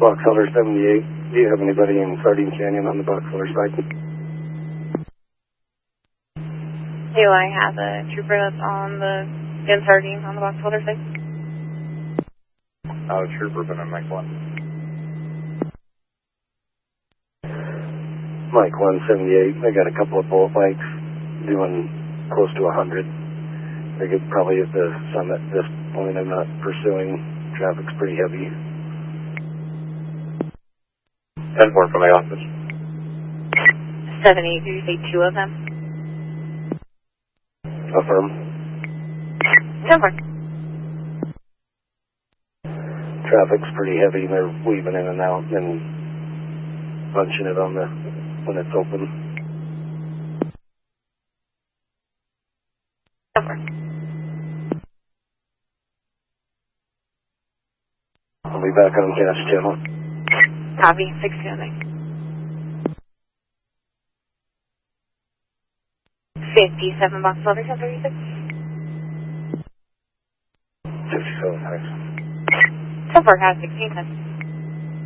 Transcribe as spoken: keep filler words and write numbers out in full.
Box Elder seventy-eight. Do you have anybody in Sardine Canyon on the Box Elder side? Do I have a trooper that's on the in Sardine on the Box Elder side? Oh, trooper, but I'm Mike one. Mike one seventy-eight. I got a couple of bullet bikes doing close to a hundred. They could probably at the summit at this point. I'm not pursuing. Traffic's pretty heavy. ten four from my office. seven eight, did you say two of them? Affirm. ten four. Traffic's pretty heavy. They're weaving in and out and bunching it on the when it's open. ten four. I'll be back on cast channel. Copy, six two nine. fifty-seven Box Elder, ten thirty-six. sixty-seven, thanks. ten four, has sixteen ten.